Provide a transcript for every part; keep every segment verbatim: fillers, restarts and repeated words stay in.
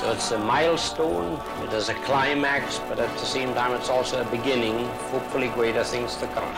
So it's a milestone, it is a climax, but at the same time it's also a beginning, hopefully greater things to come.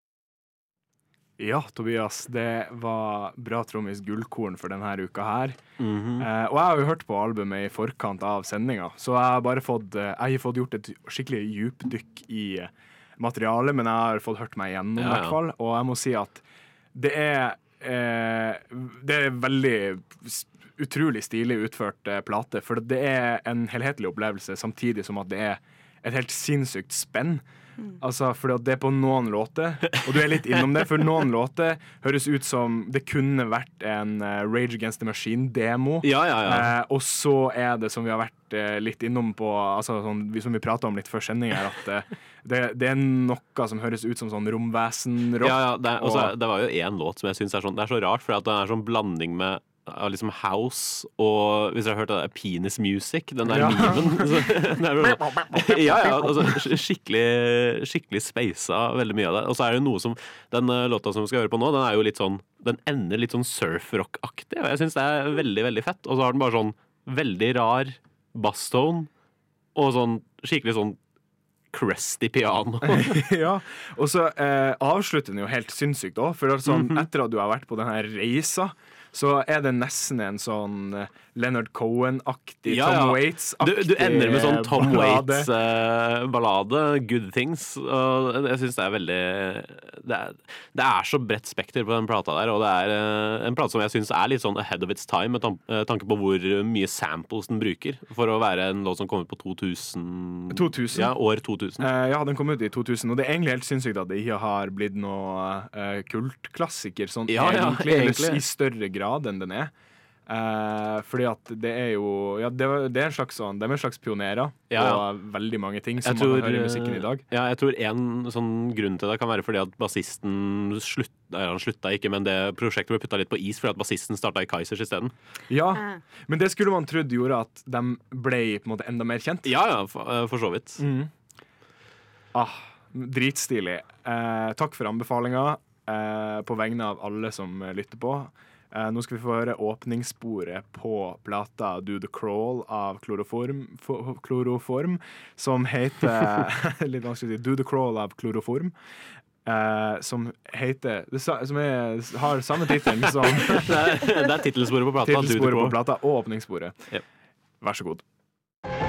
Ja, Tobias, det var bra trommis gullkorn for denne uka her. Mhm. Eh, og jeg har jo hørt på albumet i forkant av sendinga, så jeg har bare fått, eh, jeg har fått gjort et skikkelig djupdykk i eh, materialet, men jeg har fått hørt meg igjennom i Ja, ja. hvert fall, og jeg må si at det er, eh, det er veldig s- utrolig stilig utført eh, plate, for det er en helhetlig opplevelse, samtidig som at det er et helt sinnssykt spenn. Altså, fordi at det er på noen låter, og du er litt innom det, for noen låter høres ut som det kunne vært en eh, Rage Against the Machine-demo. Ja, ja, ja. Eh, og så er det, som vi har vært eh, litt innom på, altså sånn, vi- som vi pratet om litt før sending her, at eh, det, det er noe som høres ut som sånn romvesen-rock. Ja, ja, det, er, også, og- det var jo en låt som jeg synes er sånn, det er så rart, for at den er sånn blanding med av liksom house og, hvis dere har hørt det der, penis music, den der Ja. memen. Så, det er sånn- ja, ja, altså, sk- skikkelig, skikkelig spacet veldig mye av det. Og så er det noe som, den eh, låta som vi skal høre på nå, den er jo litt sånn, den ender litt sånn surf-rock-aktig, og jeg synes det er veldig, veldig fett. Og så har den bare sånn veldig rar basstone, og sånn skikkelig sånn crusty piano. Ja, og så eh, avslutter den jo helt sinnssykt også, for det er sånn, Mhm. etter at du har vært på denne reisa, så er det nesten en sånn eh, Leonard Cohen-aktig, Ja, ja. Tom Du, Waits-aktig du ender med sånn Tom ballade. Waits-ballade, Good Things, og jeg synes det er veldig det er, det er så bredt spekter på den plata der, og det er eh, en plate som jeg synes er litt sånn ahead of its time, med tan- eh, tanke på hvor mye samples den bruker, for å være en låt som kom ut på to tusen. to tusen. Ja, år to tusen. Eh, ja, den kom ut i to tusen, og det er egentlig helt sinnssykt at det ikke har blitt noe eh, kultklassiker, sånn Ja, ja, egentlig, eller egentlig. i større grad enn den er. Eh, fordi at det er jo ja, det, var- det er en slags sånn, de er en slags pionerer Ja, ja. på veldig mange ting som Jeg tror, man kan høre i musikken i dag. ja, jeg tror en sånn grunn til det kan være fordi at bassisten slutt, nei, han slutta ikke, men det prosjektet ble putta litt på is fordi at bassisten starta i Kaizers isteden. Ja, men det skulle man trodd gjorde at de ble på en måte enda mer kjent. Ja, ja, for, eh, for så vidt. Mhm. Ah, dritstilig. Eh, takk for anbefalinga eh, på vegne av alle som eh, lytter på. Eh, nå skal vi få høre åpningssporet på plata Do The Crawl av Kloroform, fo- kloroform som heter litt vanskelig å si, Do The Crawl av Kloroform. Eh, som heter det, sa- Som er, har samme tittel som Det er, det er tittelsporet på plata. Do the tittelsporet på Crawl. plata og åpningssporet. Yep. Vær så god.